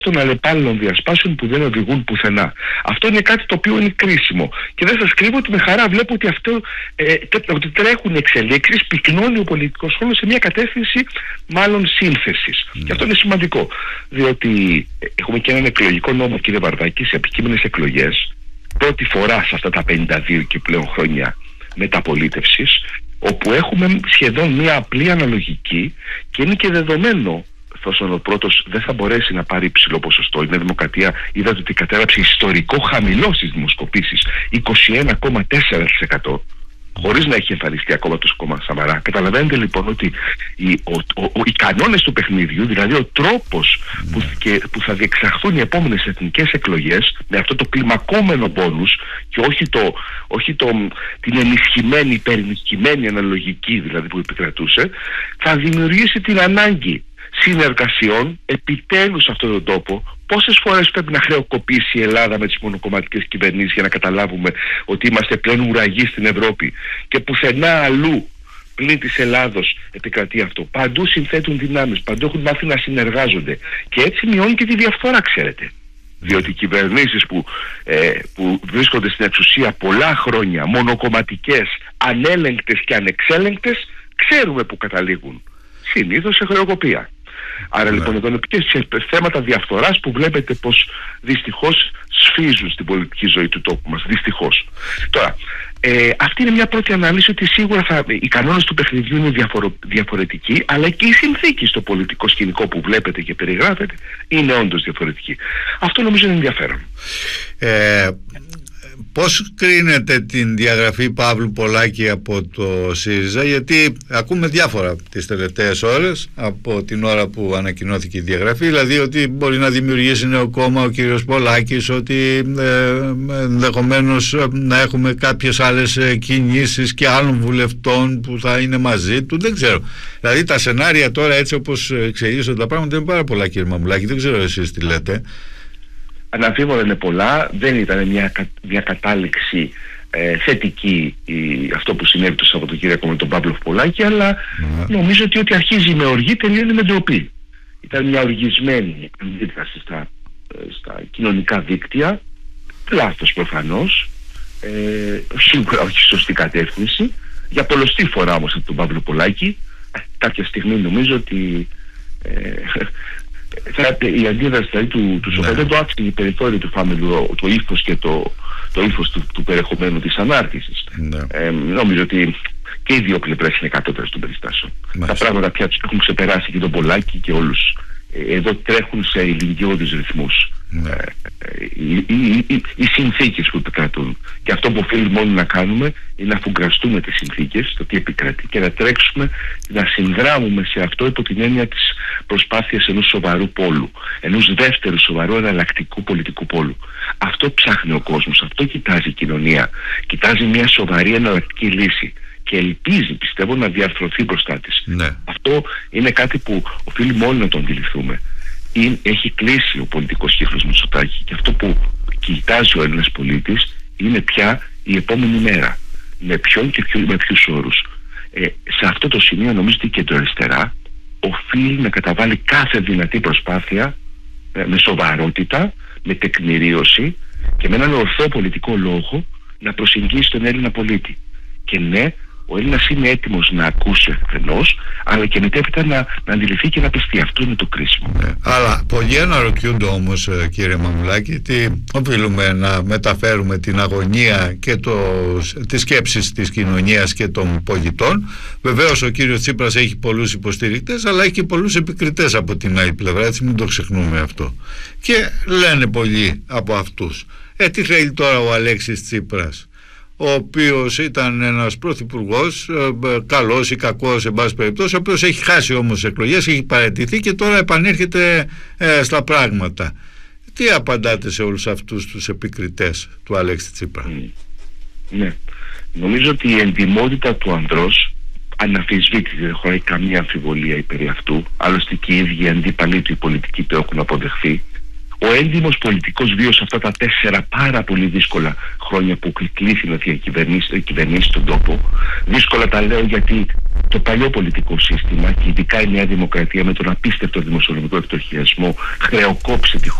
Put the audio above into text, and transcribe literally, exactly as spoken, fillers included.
των αλλεπάλληλων διασπάσεων που δεν οδηγούν πουθενά. Αυτό είναι κάτι το οποίο είναι κρίσιμο. Και δεν σας κρύβω ότι με χαρά βλέπω ότι, αυτό, ε, ότι τρέχουν εξελίξεις, πυκνώνει ο πολιτικός χρόνος σε μια κατεύθυνση μάλλον σύνθεσης. Mm. Και αυτό είναι σημαντικό. Διότι έχουμε και έναν εκλογικό νόμο, κύριε Βαρδάκη, σε επικείμενες εκλογές, πρώτη φορά σε αυτά τα πενήντα δύο και πλέον χρόνια μεταπολίτευσης, όπου έχουμε σχεδόν μια απλή αναλογική και είναι και δεδομένο. Εφόσον ο πρώτος δεν θα μπορέσει να πάρει υψηλό ποσοστό, η Νέα Δημοκρατία είδατε ότι κατέγραψε ιστορικό χαμηλό στις δημοσκοπήσεις, είκοσι ένα κόμμα τέσσερα τοις εκατό, χωρίς να έχει εμφανιστεί ακόμα το κόμμα Σαμαρά. Καταλαβαίνετε λοιπόν ότι οι, ο, ο, ο, οι κανόνες του παιχνιδιού, δηλαδή ο τρόπος που, και, που θα διεξαχθούν οι επόμενες εθνικές εκλογές, με αυτό το κλιμακόμενο μπόνους και όχι, το, όχι το, την ενισχυμένη, υπερενισχυμένη αναλογική δηλαδή που επικρατούσε, θα δημιουργήσει την ανάγκη συνεργασιών επιτέλους σε αυτόν τον τόπο. Πόσες φορές πρέπει να χρεοκοπήσει η Ελλάδα με τις μονοκομματικές κυβερνήσεις για να καταλάβουμε ότι είμαστε πλέον ουραγοί στην Ευρώπη και πουθενά αλλού πλην της Ελλάδος επικρατεί αυτό. Παντού συνθέτουν δυνάμεις, παντού έχουν μάθει να συνεργάζονται και έτσι μειώνει και τη διαφθορά, ξέρετε. Διότι οι κυβερνήσεις που, ε, που βρίσκονται στην εξουσία πολλά χρόνια, μονοκομματικές, ανέλεγκτες και ανεξέλεγκτες, ξέρουμε που καταλήγουν. Συνήθως σε χρεοκοπία. Άρα yeah. λοιπόν εδώ είναι και σε θέματα διαφθοράς που βλέπετε πως δυστυχώς σφίζουν στην πολιτική ζωή του τόπου μας. Δυστυχώς. Τώρα, ε, αυτή είναι μια πρώτη ανάλυση ότι σίγουρα θα, οι κανόνες του παιχνιδιού είναι διαφορο, διαφορετικοί, αλλά και η συνθήκη στο πολιτικό σκηνικό που βλέπετε και περιγράφετε είναι όντως διαφορετική. Αυτό νομίζω είναι ενδιαφέρον. Ε, Πώς κρίνετε την διαγραφή Παύλου Πολάκη από το ΣΥΡΙΖΑ, γιατί ακούμε διάφορα τις τελευταίες ώρες από την ώρα που ανακοινώθηκε η διαγραφή, δηλαδή ότι μπορεί να δημιουργήσει νέο κόμμα ο κύριος Πολάκης, ότι ε, ενδεχομένως να έχουμε κάποιες άλλες κινήσεις και άλλων βουλευτών που θα είναι μαζί του, δεν ξέρω. Δηλαδή τα σενάρια τώρα έτσι όπως εξελίσσονται τα πράγματα είναι πάρα πολλά, κύριε Μαμουλάκη, δεν ξέρω εσείς τι λέτε. Αναμφίβολα είναι πολλά, δεν ήταν μια, μια κατάληξη ε, θετική η, αυτό που συνέβη το Σαββατοκύριακο με τον Παύλο Πολάκη, αλλά mm. νομίζω ότι ό,τι αρχίζει με οργή τελειώνει με ντροπή. Ήταν μια οργισμένη αντίδραση στα, στα κοινωνικά δίκτυα, λάθος προφανώς, ε, σίγουρα όχι σωστή κατεύθυνση, για πολλωστή φορά όμως από τον Παύλο Πολάκη. Κάποια στιγμή νομίζω ότι ε, η αντίδραση δηλαδή, του, του Σοφέ δεν το άφησε η περιθώρια του Φάμελου, το ύφος και το, το ύφος του, του περιεχομένου της ανάρτησης. Ναι. Ε, νομίζω ότι και οι δύο πλευρές είναι κατώτερες των περιστάσεων. Τα πράγματα πια τους έχουν ξεπεράσει και τον Πολάκη και όλους. Ε, εδώ τρέχουν σε ηλικιώδεις ρυθμούς. Ναι. Ε, οι, οι, οι, οι συνθήκες που επικρατούν. Και αυτό που οφείλει μόνο να κάνουμε είναι να αφουγκραστούμε τις συνθήκες, το τι επικρατεί, και να τρέξουμε, να συνδράμουμε σε αυτό υπό την έννοια της προσπάθειας ενός σοβαρού πόλου, ενός δεύτερου σοβαρού εναλλακτικού πολιτικού πόλου. Αυτό ψάχνει ο κόσμος, αυτό κοιτάζει η κοινωνία. Κοιτάζει μια σοβαρή εναλλακτική λύση και ελπίζει, πιστεύω, να διαρθρωθεί μπροστά της. Ναι. Αυτό είναι κάτι που οφείλει μόνο να το αντιληφθούμε. Είναι, έχει κλείσει ο πολιτικός κύκλος Μητσοτάκη και αυτό που κοιτάζει ο Έλληνας πολίτης είναι πια η επόμενη μέρα. Με ποιον και ποιο, με ποιους όρους. Ε, σε αυτό το σημείο νομίζω ότι η κεντροαριστερά οφείλει να καταβάλει κάθε δυνατή προσπάθεια ε, με σοβαρότητα, με τεκμηρίωση και με έναν ορθό πολιτικό λόγο να προσεγγίσει τον Έλληνα πολίτη. Και ναι, ο Έλληνας είναι έτοιμος να ακούσει αφενός, αλλά και μετέπειτα να, να αντιληφθεί και να πιστεί. Αυτό είναι το κρίσιμο. Ναι. Αλλά πολλοί αναρωτιούνται όμως, κύριε Μαμουλάκη, τι οφείλουμε να μεταφέρουμε την αγωνία και το, τις σκέψεις της κοινωνίας και των πολιτών. Βεβαίως ο κύριος Τσίπρας έχει πολλούς υποστηρικτές, αλλά έχει και πολλούς επικριτές από την άλλη πλευρά, έτσι μην το ξεχνούμε αυτό. Και λένε πολλοί από αυτούς, ε, τι θέλει τώρα ο Αλέξης Τσίπρας, ο οποίος ήταν ένας πρωθυπουργός, ε, καλός ή κακός εν πάση περιπτώσει, ο οποίος έχει χάσει όμως εκλογές, έχει παραιτηθεί και τώρα επανέρχεται ε, στα πράγματα. Τι απαντάτε σε όλους αυτούς τους επικριτές του Αλέξη Τσίπρα? Mm. Ναι, νομίζω ότι η εντιμότητα του ανδρός αναμφισβήτητη, δεν χωράει καμία αμφιβολία περί αυτού. Άλλωστε και οι ίδιοι αντίπαλοι του οι πολιτικοί το έχουν αποδεχθεί, Ο έντιμος πολιτικός βίος αυτά τα τέσσερα πάρα πολύ δύσκολα χρόνια που κλήθη να διακυβερνήσει κυβερνήσει τον τόπο. Δύσκολα τα λέω γιατί το παλιό πολιτικό σύστημα και ειδικά η Νέα Δημοκρατία με τον απίστευτο δημοσιονομικό εκτροχιασμό χρεοκόψε τη